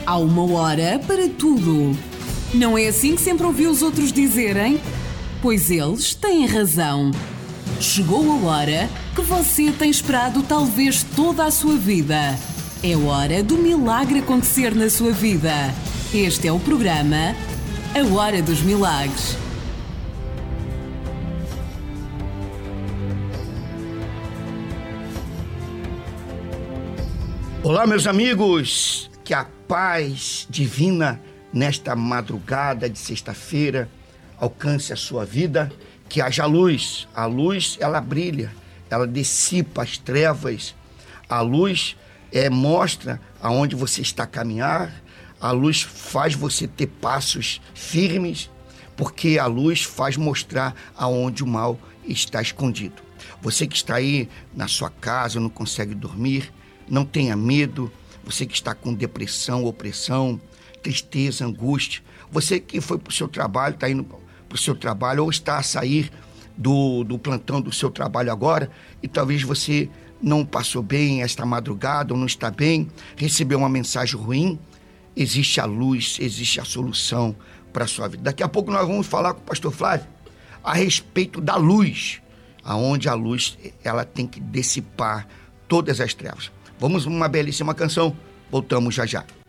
Há uma hora para tudo. Não é assim que sempre ouvi os outros dizerem? Pois eles têm razão. Chegou a hora que você tem esperado talvez toda a sua vida. É hora do milagre acontecer na sua vida. Este é o programa A Hora dos Milagres. Olá, meus amigos, que a paz divina nesta madrugada de sexta-feira alcance a sua vida, que haja luz. A luz, ela brilha, ela dissipa as trevas. A luz mostra aonde você está a caminhar, a luz faz você ter passos firmes, porque a luz faz mostrar aonde o mal está escondido. Você que está aí na sua casa, não consegue dormir, não tenha medo. Você que está com depressão, opressão, tristeza, angústia. Você que foi para o seu trabalho, está indo para o seu trabalho ou está a sair do plantão do seu trabalho agora e talvez você não passou bem esta madrugada ou não está bem, recebeu uma mensagem ruim. Existe a luz, existe a solução para a sua vida. Daqui a pouco nós vamos falar com o pastor Flávio a respeito da luz, aonde a luz ela tem que dissipar todas as trevas. Vamos uma belíssima canção, voltamos já já.